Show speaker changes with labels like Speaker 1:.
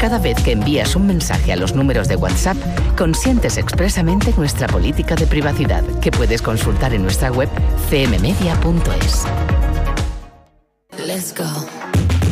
Speaker 1: cada vez que envías un mensaje a los números de WhatsApp, consientes expresamente nuestra política de privacidad, que puedes consultar en nuestra web cmmedia.es.
Speaker 2: Let's go.